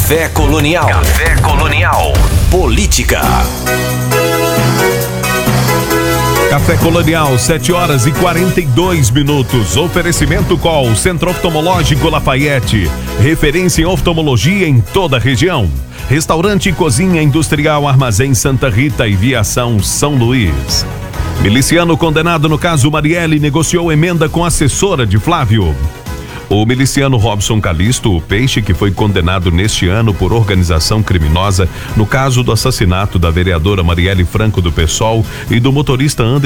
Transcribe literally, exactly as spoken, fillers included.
Café Colonial. Café Colonial. Política. Café Colonial, sete horas e quarenta e dois minutos. Oferecimento Col, Centro Oftalmológico Lafayette. Referência em oftalmologia em toda a região. Restaurante e Cozinha Industrial Armazém Santa Rita e Viação São Luís. Miliciano condenado no caso Marielle negociou emenda com assessora de Flávio. O miliciano Robson Calisto, o Peixe, que foi condenado neste ano por organização criminosa no caso do assassinato da vereadora Marielle Franco do PSOL e do motorista Anderson